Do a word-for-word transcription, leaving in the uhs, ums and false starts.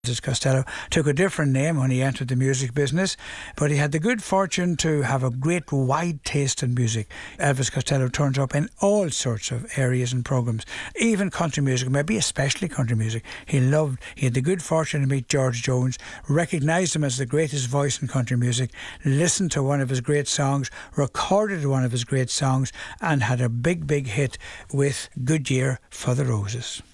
Elvis Costello took a different name when he entered the music business, but he had the good fortune to have a great wide taste in music. Elvis Costello turns up in all sorts of areas and programmes, even country music, maybe especially country music. He loved, he had the good fortune to meet George Jones, recognised him as the greatest voice in country music, listened to one of his great songs, recorded one of his great songs, and had a big, big hit with Good Year for the Roses.